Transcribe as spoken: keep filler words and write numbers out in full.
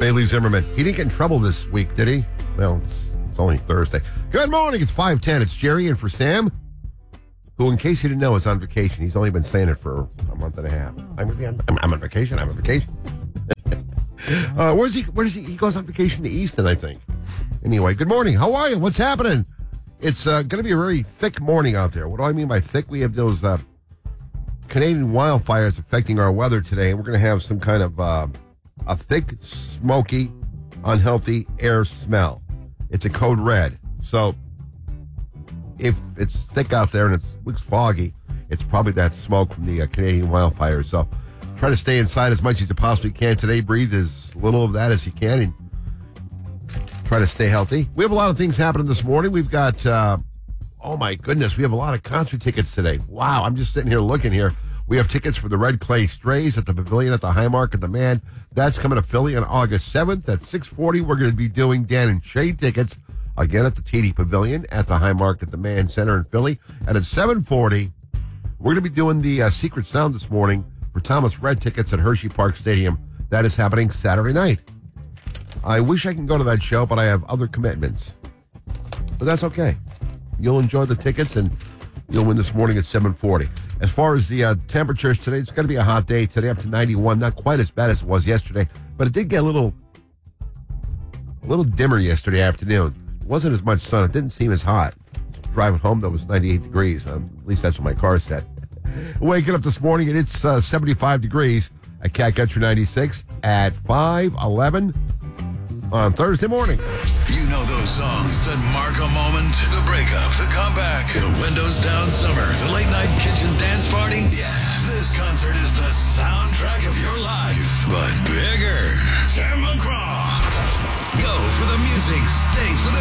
Bailey Zimmerman. He didn't get in trouble this week, did he? Well, it's, it's only Thursday. Good morning. It's five ten. It's Jerry in for Sam, who, in case you didn't know, is on vacation. He's only been saying it for a month and a half. I'm, I'm, I'm on vacation. I'm on vacation. uh, where's he? Where does he? He goes on vacation to Easton, I think. Anyway, good morning. How are you? What's happening? It's uh, going to be a very thick morning out there. What do I mean by thick? We have those uh, Canadian wildfires affecting our weather today, and we're going to have some kind of uh, a thick, smoky, unhealthy air smell. It's a code red. So if it's thick out there and it looks foggy, it's probably that smoke from the uh, Canadian wildfires. So try to stay inside as much as you possibly can today. Breathe as little of that as you can and try to stay healthy. We have a lot of things happening this morning. We've got, uh, oh my goodness, we have a lot of concert tickets today. Wow, I'm just sitting here looking here. We have tickets for the Red Clay Strays at the Pavilion at the Highmark at the Man. That's coming to Philly on August seventh at six forty. We're going to be doing Dan and Shay tickets again at the T D Pavilion at the Highmark at the Man Center in Philly. And at seven forty, we're going to be doing the uh, Secret Sound this morning for Thomas Rhett tickets at Hershey Park Stadium. That is happening Saturday night. I wish I can go to that show, but I have other commitments. But that's okay. You'll enjoy the tickets, and you'll win this morning at seven forty. As far as the uh, temperatures today, it's going to be a hot day today, up to ninety-one. Not quite as bad as it was yesterday, but it did get a little, a little dimmer yesterday afternoon. It wasn't as much sun. It didn't seem as hot. Driving home, though, was ninety-eight degrees. Um, at least that's what my car said. Waking up this morning, and it's uh, seventy-five degrees at Cat Country ninety-six at five eleven on Thursday morning. You know those songs that mark a moment? The breakup, the comeback, the windows down summer, the late night kitchen dance party. Yeah, this concert is the soundtrack of your life, but bigger. Sam McGraw. Go for the music, stay for the